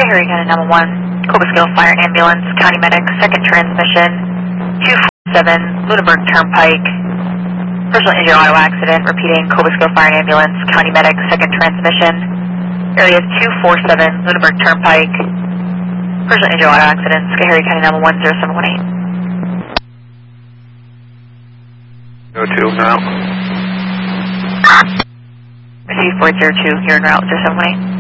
Harry County 911, Cobleskill Fire and Ambulance, County Medic, second transmission, 247, Lunenburg Turnpike, personal injury auto accident, repeating, Cobleskill Fire and Ambulance, County Medic, second transmission, area 247, Lunenburg Turnpike, personal injury auto accident, Harry County 911, 0718. Go to now. Receive 402, you're en route, 0718.